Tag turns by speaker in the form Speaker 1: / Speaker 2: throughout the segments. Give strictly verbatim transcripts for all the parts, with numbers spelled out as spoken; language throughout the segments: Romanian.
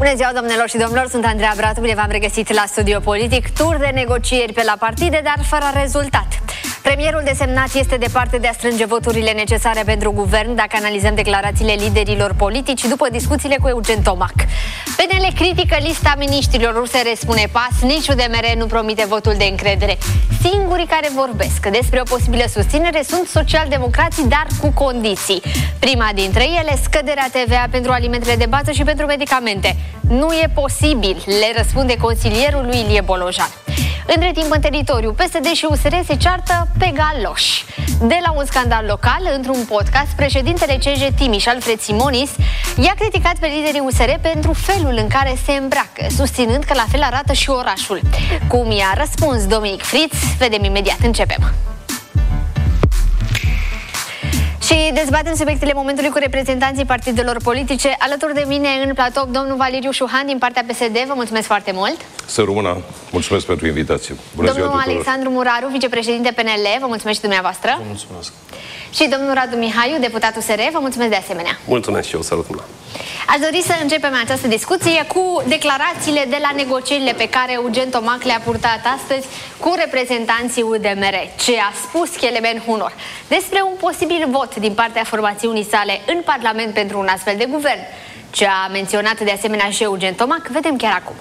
Speaker 1: Bună ziua, domnilor și domnilor, sunt Andreea Bratu, bine v-am regăsit la Studio Politic. Tur de negocieri pe la partide, dar fără rezultat. Premierul desemnat este departe de a strânge voturile necesare pentru guvern, dacă analizăm declarațiile liderilor politici după discuțiile cu Eugen Tomac. P N L critică lista miniștrilor, U S R spune pas, nici U D M R nu promite votul de încredere. Singurii care vorbesc despre o posibilă susținere sunt socialdemocrații, dar cu condiții. Prima dintre ele, scăderea T V A pentru alimentele de bază și pentru medicamente. Nu e posibil, le răspunde consilierul lui Ilie Bolojan. Între timp, în teritoriu, P S D și U S R se ceartă pe galoși. De la un scandal local, într-un podcast, președintele C J Timiș, Alfred Simonis, i-a criticat pe liderii U S R pentru felul în care se îmbracă, susținând că la fel arată și orașul. Cum i-a răspuns Dominic Fritz, vedem imediat. Începem. Și dezbatem subiectele momentului cu reprezentanții partidelor politice. Alături de mine în platou, domnul Valeriu Șuhan din partea P S D. Vă mulțumesc foarte mult.
Speaker 2: Să rămână. Mulțumesc pentru invitație. Bună
Speaker 1: domnul
Speaker 2: ziua
Speaker 1: Alexandru Muraru, vicepreședinte P N L. Vă mulțumesc și dumneavoastră.
Speaker 3: Vă mulțumesc.
Speaker 1: Și domnul Radu Mihaiu, deputat U S R. Vă mulțumesc de asemenea.
Speaker 4: Mulțumesc și eu, salut.
Speaker 1: Aș dori să începem această discuție cu declarațiile de la negocierile pe care Eugen Tomac le-a purtat astăzi cu reprezentanții U D M R. Ce a spus Kelemen Hunor despre un posibil vot din partea formațiunii sale în Parlament pentru un astfel de guvern. Ce a menționat de asemenea și Eugen Tomac, vedem chiar acum.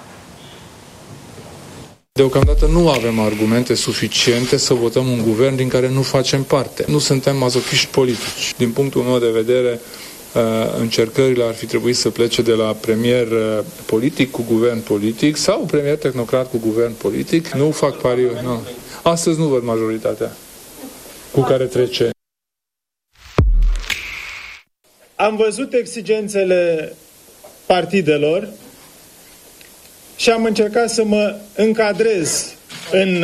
Speaker 5: Deocamdată nu avem argumente suficiente să votăm un guvern din care nu facem parte. Nu suntem mazochiști politici. Din punctul meu de vedere, încercările ar fi trebuit să plece de la premier politic cu guvern politic sau premier tehnocrat cu guvern politic. Nu fac pariu. Nu. Astăzi nu văd majoritatea cu care trece.
Speaker 6: Am văzut exigențele partidelor și am încercat să mă încadrez în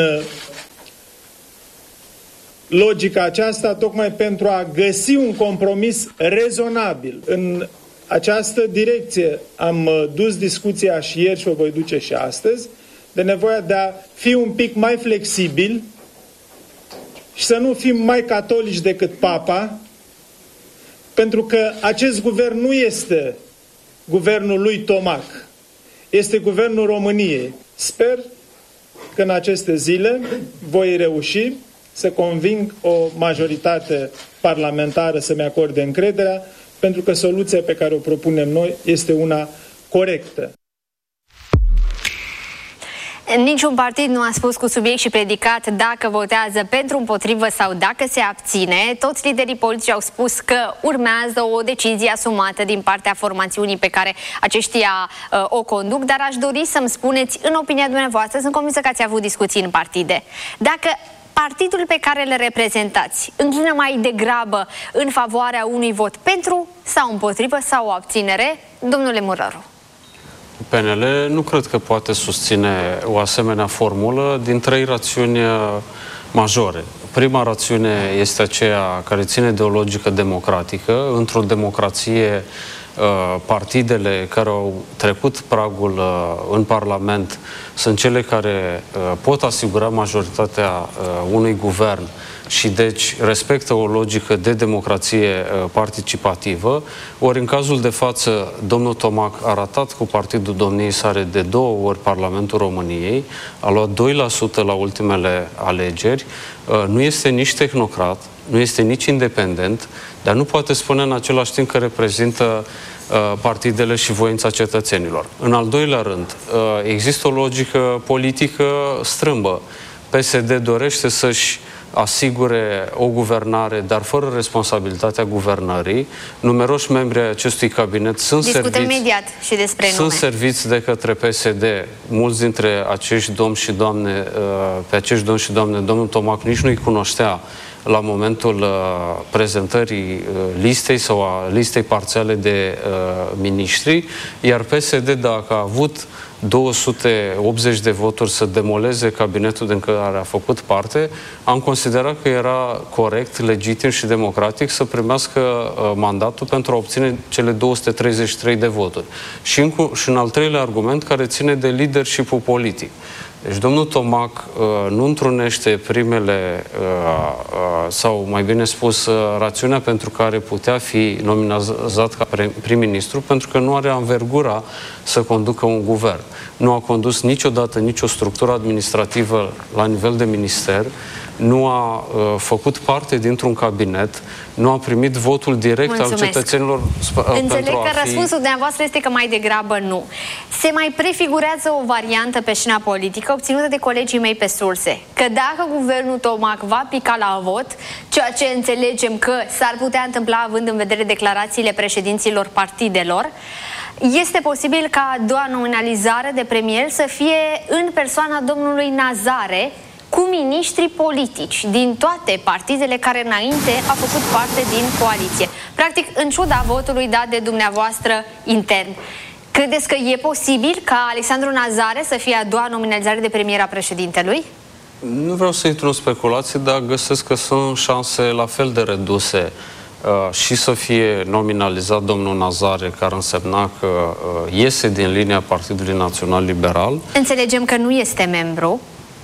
Speaker 6: logica aceasta tocmai pentru a găsi un compromis rezonabil. În această direcție am dus discuția și ieri și o voi duce și astăzi, de nevoia de a fi un pic mai flexibil și să nu fim mai catolici decât Papa, pentru că acest guvern nu este guvernul lui Tomac, este guvernul României. Sper că în aceste zile voi reuși să conving o majoritate parlamentară să-mi acorde încrederea, pentru că soluția pe care o propunem noi este una corectă.
Speaker 1: Niciun partid nu a spus cu subiect și predicat dacă votează pentru, împotrivă sau dacă se abține. Toți liderii politici au spus că urmează o decizie asumată din partea formațiunii pe care aceștia uh, o conduc, dar aș dori să-mi spuneți, în opinia dumneavoastră, sunt convinsă că ați avut discuții în partide, dacă partidul pe care le reprezentați înclină mai degrabă în favoarea unui vot pentru sau împotrivă sau o abținere, domnule Muraru.
Speaker 3: P N L nu cred că poate susține o asemenea formulă din trei rațiuni majore. Prima rațiune este aceea care ține de o logică democratică. Într-o democrație, partidele care au trecut pragul în Parlament sunt cele care pot asigura majoritatea unui guvern și deci respectă o logică de democrație participativă. Ori în cazul de față, domnul Tomac a ratat cu partidul domniei sale de două ori Parlamentul României, a luat doi la sută la ultimele alegeri, nu este nici tehnocrat, nu este nici independent, dar nu poate spune în același timp că reprezintă partidele și voința cetățenilor. În al doilea rând, există o logică politică strâmbă. P S D dorește să-și asigure o guvernare, dar fără responsabilitatea guvernării. Numeroși membri ai acestui cabinet sunt
Speaker 1: Discutăm
Speaker 3: serviți,
Speaker 1: imediat și despre
Speaker 3: sunt
Speaker 1: nume.
Speaker 3: serviți de către P S D. Mulți dintre acești domni și doamne, pe acești domni și doamne, domnul Tomac nici nu-i cunoștea la momentul uh, prezentării uh, listei sau a listei parțiale de uh, miniștri, iar P S D, dacă a avut două sute optzeci de voturi să demoleze cabinetul din care a făcut parte, am considerat că era corect, legitim și democratic să primească uh, mandatul pentru a obține cele două sute treizeci și trei de voturi. Și, în, și un al treilea argument care ține de leadership-ul politic. Deci domnul Tomac uh, nu întrunește primele, uh, uh, sau mai bine spus, uh, rațiunea pentru care putea fi nominalizat ca prim-ministru, pentru că nu are anvergura să conducă un guvern. Nu a condus niciodată nicio structură administrativă la nivel de minister, nu a uh, făcut parte dintr-un cabinet, nu a primit votul direct
Speaker 1: Mulțumesc.
Speaker 3: al cetățenilor. Uh,
Speaker 1: Înțeleg că
Speaker 3: fi...
Speaker 1: răspunsul dumneavoastră este că mai degrabă nu. Se mai prefigurează o variantă pe scena politică obținută de colegii mei pe surse, că dacă guvernul Tomac va pica la vot, ceea ce înțelegem că s-ar putea întâmpla având în vedere declarațiile președinților partidelor, este posibil ca a doua nominalizare de premier să fie în persoana domnului Nazare, cu miniștri politici din toate partidele care înainte a făcut parte din coaliție. Practic, în ciuda votului dat de dumneavoastră intern, credeți că e posibil ca Alexandru Nazare să fie a doua nominalizare de premier a președintelui?
Speaker 3: Nu vreau să intru în speculații, dar găsesc că sunt șanse la fel de reduse uh, și să fie nominalizat domnul Nazare, care însemna că uh, iese din linia Partidului Național Liberal.
Speaker 1: Înțelegem că nu este membru.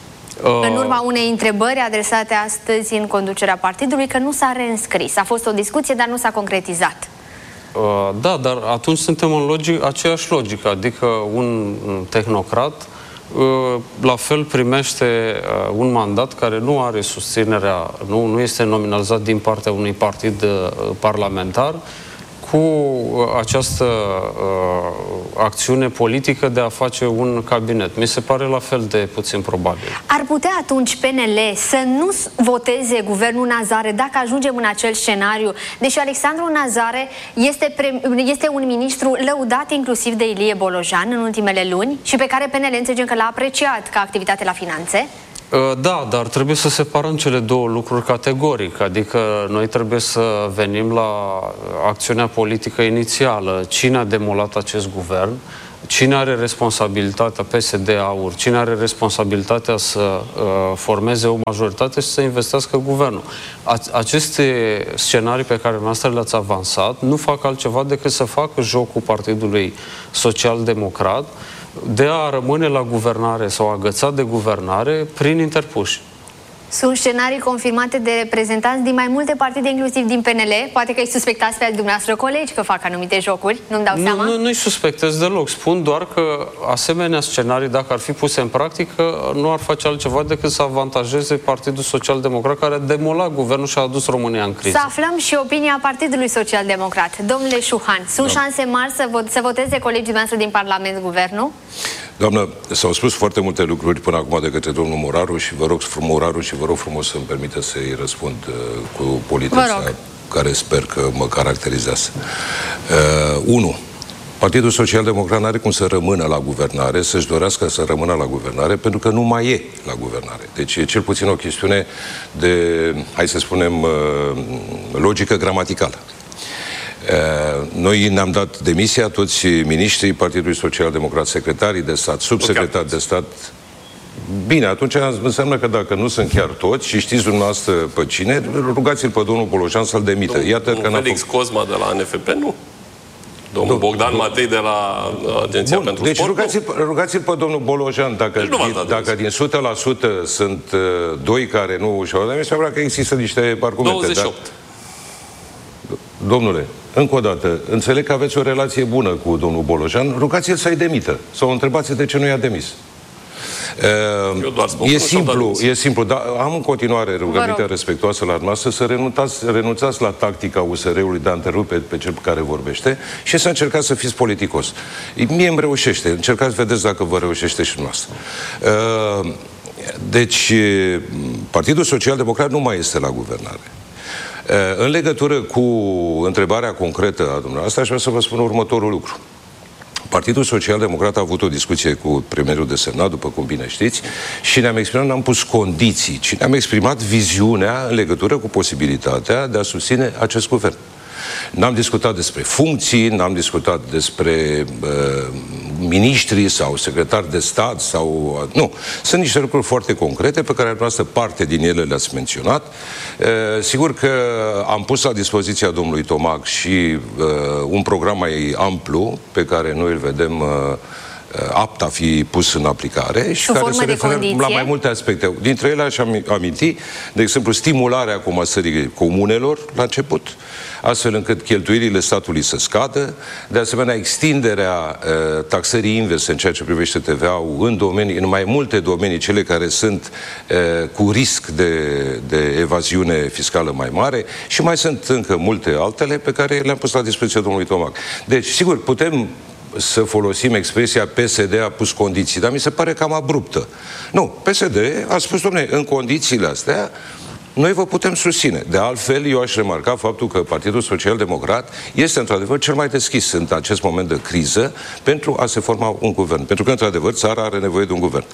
Speaker 1: În urma unei întrebări adresate astăzi în conducerea partidului, că nu s-a reînscris. A fost o discuție, dar nu s-a concretizat.
Speaker 3: Uh, da, dar atunci suntem în logic, aceeași logică, adică un tehnocrat uh, la fel primește uh, un mandat care nu are susținerea, nu, nu este nominalizat din partea unui partid uh, parlamentar, cu această uh, acțiune politică de a face un cabinet. Mi se pare la fel de puțin probabil.
Speaker 1: Ar putea atunci P N L să nu voteze guvernul Nazare dacă ajungem în acel scenariu, deși Alexandru Nazare este, pre, este un ministru lăudat inclusiv de Ilie Bolojan în ultimele luni și pe care P N L înțelegem că l-a apreciat ca activitate la finanțe?
Speaker 3: Da, dar trebuie să separăm cele două lucruri categoric, adică noi trebuie să venim la acțiunea politică inițială. Cine a demolat acest guvern? Cine are responsabilitatea, P S D-Aur, cine are responsabilitatea să uh, formeze o majoritate și să investească guvernul? A aceste scenarii pe care noastră le-ați avansat nu fac altceva decât să facă jocul Partidului Social-Democrat de a rămâne la guvernare sau agățat de guvernare prin interpuși.
Speaker 1: Sunt scenarii confirmate de reprezentanți din mai multe partide, inclusiv din P N L. Poate că îi suspectați pe dumneavoastră colegi că fac anumite jocuri, nu-mi dau seama?
Speaker 3: Nu, nu-i suspectez deloc. Spun doar că asemenea scenarii, dacă ar fi puse în practică, nu ar face altceva decât să avantajeze Partidul Social-Democrat, care a demolat guvernul și a adus România în criză.
Speaker 1: Să aflăm și opinia Partidului Social-Democrat. Domnule Șuhan, sunt da. șanse mari să, vot, să voteze colegii noastre din Parlament guvernul?
Speaker 2: Doamnă, s-au spus foarte multe lucruri până acum de către domnul Moraru și vă rog frumos, Moraru, și vă rog frumos să-mi permite să-i răspund uh, cu politețea care sper că mă caracterizează. Uh, unu. Partidul Social-Democrat nu are cum să rămână la guvernare, să-și dorească să rămână la guvernare, pentru că nu mai e la guvernare. Deci e cel puțin o chestiune de, hai să spunem, uh, logică gramaticală. Noi ne-am dat demisia, toți miniștrii Partidului Social-Democrat, secretarii de stat, subsecretari de stat. Bine, atunci înseamnă că dacă nu sunt chiar toți și știți dumneavoastră pe cine, rugați-l pe domnul Bolojan să-l demită.
Speaker 4: Domnul,
Speaker 2: Iată
Speaker 4: domnul
Speaker 2: că
Speaker 4: Felix
Speaker 2: făcut...
Speaker 4: Cosma de la N F P, nu? Domnul Bogdan Domnul... Matei de la Agenția
Speaker 2: Bun,
Speaker 4: pentru
Speaker 2: deci
Speaker 4: Sport,
Speaker 2: rugați-l, rugați-l pe domnul Bolojan, dacă,
Speaker 4: deci
Speaker 2: din, dacă din o sută la sută sunt uh, doi care nu și-au dat, mi se pare că există niște argumente.
Speaker 4: douăzeci și opt.
Speaker 2: Dar... Domnule, încă o dată, înțeleg că aveți o relație bună cu domnul Bolojan, rugați-l să-i demită. Sau întrebați de ce nu i-a demis. Uh, e simplu, e simplu, dar am în continuare rugămintea respectuoasă la dumneavoastră să renunțați, renunțați la tactica U S R-ului de a întrerupe pe cel care vorbește și să încercați să fiți politicos. Mie îmi reușește, încercați, vedeți dacă vă reușește și dumneavoastră. Uh, deci, Partidul Social-Democrat nu mai este la guvernare. În legătură cu întrebarea concretă a dumneavoastră, aș vrea să vă spun următorul lucru. Partidul Social-Democrat a avut o discuție cu premierul desemnat, după cum bine știți, și ne-am exprimat, ne-am pus condiții, ci ne-am exprimat viziunea în legătură cu posibilitatea de a susține acest guvern. N-am discutat despre funcții, n-am discutat despre uh, miniștri sau secretari de stat sau... Uh, nu. Sunt niște lucruri foarte concrete pe care dumneavoastră parte din ele le-ați menționat. Uh, sigur că am pus la dispoziția domnului Tomac și uh, un program mai amplu pe care noi îl vedem uh, apt a fi pus în aplicare și
Speaker 1: Sub
Speaker 2: care se referă
Speaker 1: condiție?
Speaker 2: la mai multe aspecte. Dintre ele aș aminti, de exemplu, stimularea comasării comunelor la început, astfel încât cheltuielile statului să scadă, de asemenea extinderea uh, taxării inverse în ceea ce privește T V A-ul în domenii, în mai multe domenii, cele care sunt uh, cu risc de, de evaziune fiscală mai mare și mai sunt încă multe altele pe care le-am pus la dispoziția domnului Tomac. Deci, sigur, putem să folosim expresia P S D a pus condiții, dar mi se pare cam abruptă. Nu, P S D a spus, dom'le, în condițiile astea noi vă putem susține. De altfel, eu aș remarca faptul că Partidul Social Democrat este, într-adevăr, cel mai deschis în acest moment de criză pentru a se forma un guvern. Pentru că, într-adevăr, țara are nevoie de un guvern.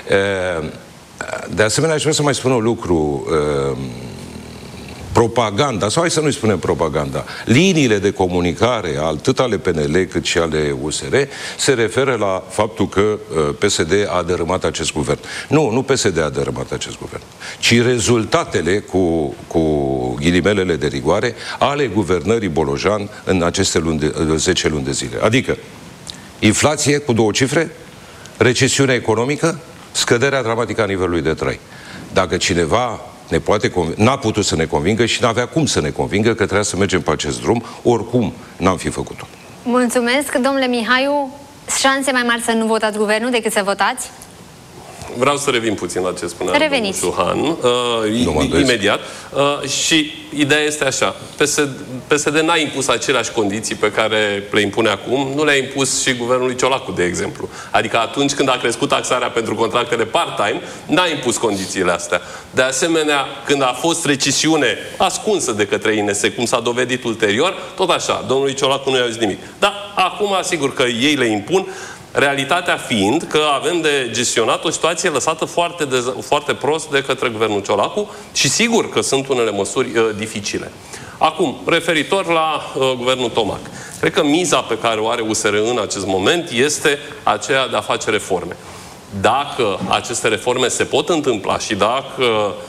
Speaker 2: De asemenea, aș vrea să mai spun un lucru. Propaganda, sau hai să nu-i spunem propaganda, liniile de comunicare, atât ale P N L cât și ale U S R, se referă la faptul că uh, P S D a dărâmat acest guvern. Nu, nu P S D a dărâmat acest guvern, ci rezultatele cu, cu ghilimelele de rigoare ale guvernării Bolojan în aceste luni de, zece luni de zile. Adică inflație cu două cifre, recesiune economică, scăderea dramatică a nivelului de trai. Dacă cineva ne poate n-a putut să ne convingă și n-avea cum să ne convingă că trebuia să mergem pe acest drum, oricum n-am fi făcut-o.
Speaker 1: Mulțumesc, domnule Mihaiu. Șanse mai mari să nu votați guvernul decât să votați?
Speaker 4: Vreau să revin puțin la ce spunea
Speaker 1: Reveniți.
Speaker 4: domnul Suhan, uh, imediat. Uh, și ideea este așa, P S D n-a impus aceleași condiții pe care le impune acum, nu le-a impus și guvernului Ciolacu, de exemplu. Adică atunci când a crescut taxarea pentru contractele part-time, n-a impus condițiile astea. De asemenea, când a fost recesiune ascunsă de către I N S, cum s-a dovedit ulterior, tot așa, domnului Ciolacu nu i-a zis nimic. Dar acum, asigur că ei le impun, realitatea fiind că avem de gestionat o situație lăsată foarte, de, foarte prost de către guvernul Ciolacu și sigur că sunt unele măsuri uh, dificile. Acum, referitor la uh, guvernul Tomac, cred că miza pe care o are U S R în acest moment este aceea de a face reforme. Dacă aceste reforme se pot întâmpla și dacă